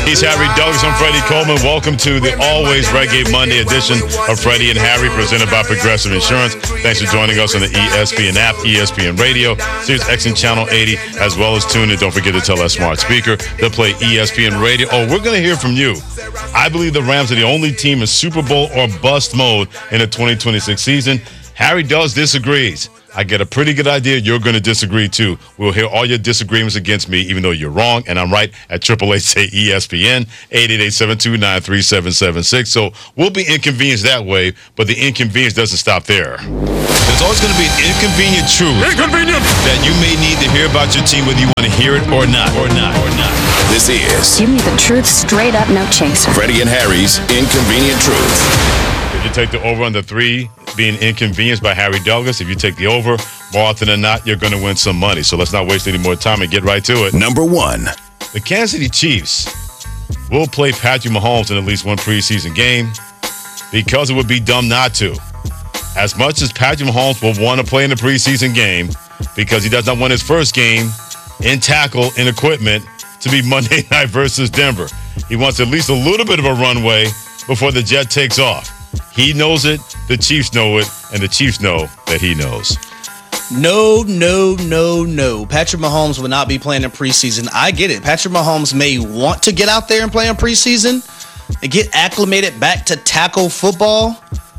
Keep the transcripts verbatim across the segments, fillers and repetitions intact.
He's Harry Douglas. I'm Freddie Coleman. Welcome to the always Reggae Monday edition of Freddie and Harry, presented by Progressive Insurance. Thanks for joining us on the E S P N app, E S P N Radio, Sirius X M Channel eighty, as well as tune in. Don't forget to tell that smart speaker to play E S P N Radio. Oh, we're going to hear from you. I believe the Rams are the only team in Super Bowl or bust mode in the twenty twenty-six season. Harry Douglas disagrees. I get a pretty good idea you're going to disagree, too. We'll hear all your disagreements against me, even though you're wrong, and I'm right, at eight eight eight, say E S P N, eight eight eight, seven two nine, three seven seven six. So we'll be inconvenienced that way, but the inconvenience doesn't stop there. There's always going to be an inconvenient truth Inconvenient. that you may need to hear about your team, whether you want to hear it or not, or not, or not. This is Give me the truth straight up, no chaser. Freddie and Harry's Inconvenient Truth. If you take the over on the three being inconvenienced by Harry Douglas, if you take the over, more often than not, you're going to win some money. So let's not waste any more time and get right to it. Number one. The Kansas City Chiefs will play Patrick Mahomes in at least one preseason game because it would be dumb not to. As much as Patrick Mahomes will want to play in the preseason game because he does not want his first game in tackle and equipment to be Monday night versus Denver. He wants at least a little bit of a runway before the jet takes off. He knows it, the Chiefs know it, and the Chiefs know that he knows. No, no, no, no. Patrick Mahomes will not be playing in preseason. I get it. Patrick Mahomes may want to get out there and play in preseason and get acclimated back to tackle football,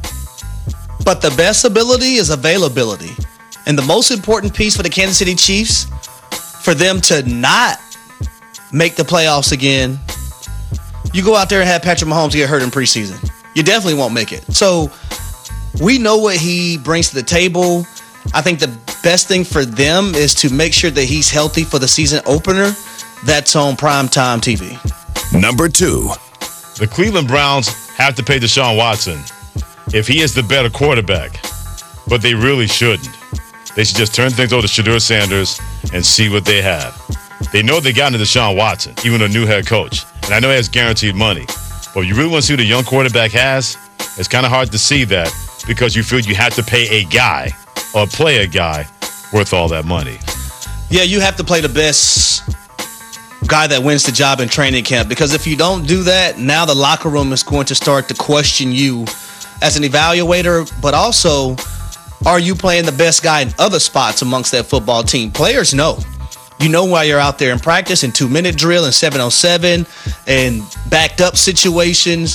but the best ability is availability. And the most important piece for the Kansas City Chiefs, for them to not make the playoffs again, you go out there and have Patrick Mahomes get hurt in preseason. You definitely won't make it. So we know what he brings to the table. I think the best thing for them is to make sure that he's healthy for the season opener. That's on primetime T V. Number two. The Cleveland Browns have to pay Deshaun Watson if he is the better quarterback, but they really shouldn't. They should just turn things over to Shedeur Sanders and see what they have. They know they got into Deshaun Watson, even a new head coach. And I know he has guaranteed money. But if you really want to see what a young quarterback has, it's kind of hard to see that because you feel you have to pay a guy or play a guy worth all that money. Yeah, you have to play the best guy that wins the job in training camp, because if you don't do that, now the locker room is going to start to question you as an evaluator, but also, are you playing the best guy in other spots amongst that football team? Players know. You know why you're out there in practice, in two-minute drill, and seven on seven, and backed up situations.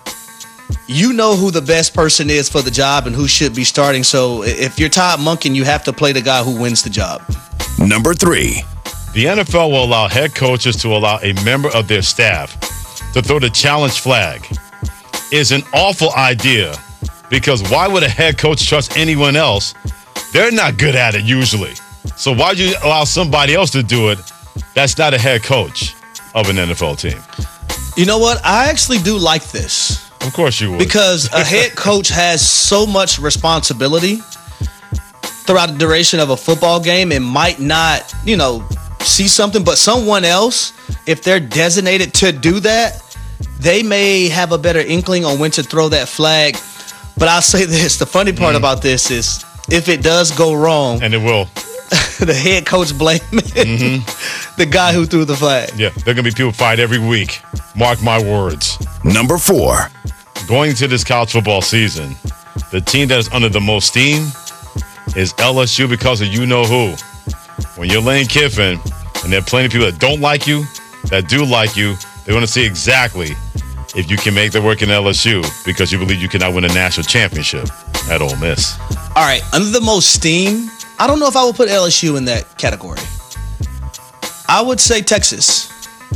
You know who the best person is for the job and who should be starting. So if you're Todd Monken, you have to play the guy who wins the job. Number three. The N F L will allow head coaches to allow a member of their staff to throw the challenge flag. Is an awful idea, because why would a head coach trust anyone else? They're not good at it usually. So why would you allow somebody else to do it that's not a head coach of an N F L team? You know what? I actually do like this. Of course you would. Because a head coach has so much responsibility throughout the duration of a football game. It might not, you know, see something, but someone else, if they're designated to do that, they may have a better inkling on when to throw that flag. But I'll say this, the funny part mm. about this is if it does go wrong, and it will, the head coach blaming mm-hmm. the guy who threw the flag. Yeah, there are going to be people fight every week. Mark my words. Number four. Going into this college football season, the team that is under the most steam is L S U because of you-know-who. When you're Lane Kiffin, and there are plenty of people that don't like you, that do like you, they want to see exactly if you can make the work in L S U because you believe you cannot win a national championship at Ole Miss. All right, under the most steam, I don't know if I would put L S U in that category. I would say Texas.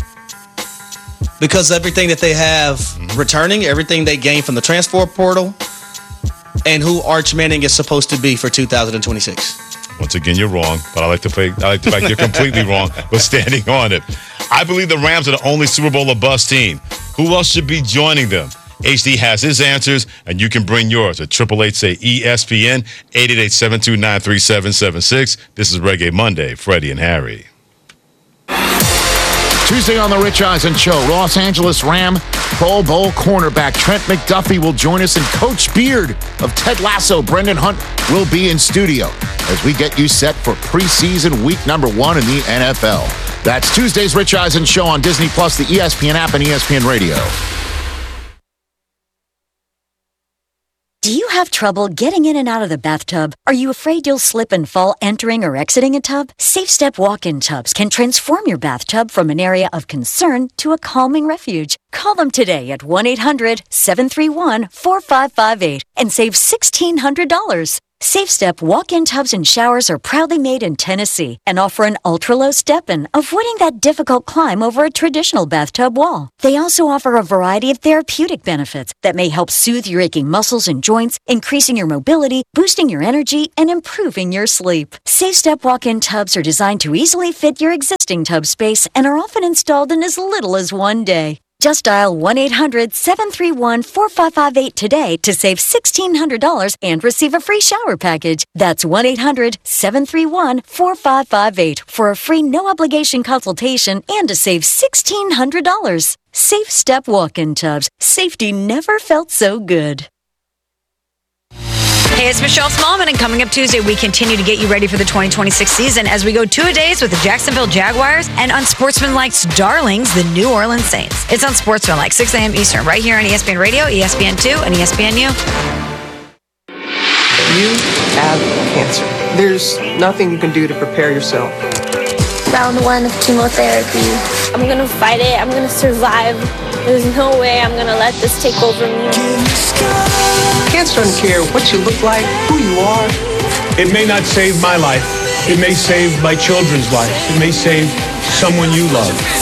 Because everything that they have mm-hmm. returning, everything they gain from the transfer portal, and who Arch Manning is supposed to be for two thousand twenty-six. Once again, you're wrong, but I like to fake, I like the fact you're completely wrong, but standing on it. I believe the Rams are the only Super Bowl or bust team. Who else should be joining them? H D has his answers, and you can bring yours at eight eight eight, say E S P N, eight eight eight, seven two nine, three seven seven six. This is Reggae Monday, Freddie and Harry. Tuesday on the Rich Eisen Show, Los Angeles Ram Pro Bowl cornerback Trent McDuffie will join us, and Coach Beard of Ted Lasso, Brendan Hunt, will be in studio as we get you set for preseason week number one in the N F L. That's Tuesday's Rich Eisen Show on Disney Plus, the E S P N app, and E S P N Radio. Do you have trouble getting in and out of the bathtub? Are you afraid you'll slip and fall entering or exiting a tub? SafeStep walk-in tubs can transform your bathtub from an area of concern to a calming refuge. Call them today at one eight hundred seven three one four five five eight and save sixteen hundred dollars. SafeStep walk-in tubs and showers are proudly made in Tennessee and offer an ultra-low step-in, avoiding that difficult climb over a traditional bathtub wall. They also offer a variety of therapeutic benefits that may help soothe your aching muscles and joints, increasing your mobility, boosting your energy, and improving your sleep. SafeStep walk-in tubs are designed to easily fit your existing tub space and are often installed in as little as one day. Just dial one eight hundred seven three one four five five eight today to save sixteen hundred dollars and receive a free shower package. That's one eight hundred seven three one four five five eight for a free no-obligation consultation and to save sixteen hundred dollars. Safe Step walk-in tubs. Safety never felt so good. Hey, it's Michelle Smallman, and coming up Tuesday, we continue to get you ready for the twenty twenty-six season as we go two-a-days with the Jacksonville Jaguars and Unsportsmanlike's darlings, the New Orleans Saints. It's on Sportsmanlike, six a.m. Eastern, right here on E S P N Radio, E S P N two, and E S P N U. You have cancer. There's nothing you can do to prepare yourself. Round one of chemotherapy. I'm gonna fight it. I'm gonna survive. There's no way I'm gonna let this take over me. Cancer doesn't care what you look like, who you are. It may not save my life. It may save my children's lives. It may save someone you love.